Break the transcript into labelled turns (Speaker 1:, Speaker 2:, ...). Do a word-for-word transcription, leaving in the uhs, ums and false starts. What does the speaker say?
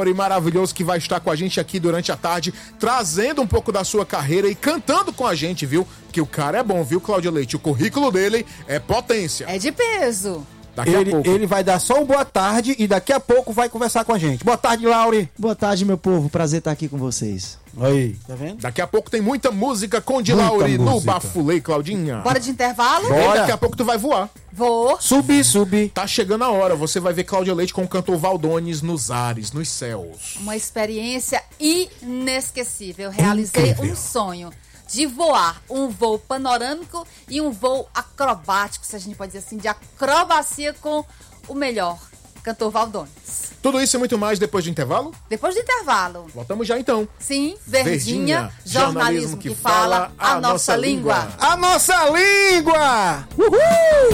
Speaker 1: Lauri maravilhoso que vai estar com a gente aqui durante a tarde, trazendo um pouco da sua carreira e cantando com a gente, viu? Que o cara é bom, viu, Cláudia Leite? O currículo dele é potência.
Speaker 2: É de peso.
Speaker 1: Daqui
Speaker 3: ele,
Speaker 1: a pouco.
Speaker 3: ele vai dar só um boa tarde e daqui a pouco vai conversar com a gente. Boa tarde, Lauri.
Speaker 4: Boa tarde, meu povo. Prazer estar aqui com vocês.
Speaker 3: Aí, tá vendo?
Speaker 1: Daqui a pouco tem muita música com de
Speaker 3: Muita
Speaker 1: Lauri no
Speaker 3: música.
Speaker 1: Bafulei, Claudinha.
Speaker 2: Bora de intervalo?
Speaker 1: Bora. Daqui a pouco tu vai voar.
Speaker 2: Vou.
Speaker 3: Subir, subir.
Speaker 1: Tá chegando a hora, você vai ver Cláudia Leite com o cantor Valdones nos ares, nos céus.
Speaker 2: Uma experiência inesquecível. Eu realizei
Speaker 1: Incrível.
Speaker 2: um sonho de voar, um voo panorâmico e um voo acrobático, se a gente pode dizer assim, de acrobacia com o melhor, cantor Valdones.
Speaker 1: Tudo isso e muito mais depois do intervalo?
Speaker 2: Depois do intervalo.
Speaker 1: Voltamos já então.
Speaker 2: Sim, Verdinha,
Speaker 1: Verdinha,
Speaker 2: jornalismo que fala a nossa língua.
Speaker 3: A nossa língua! Uhul!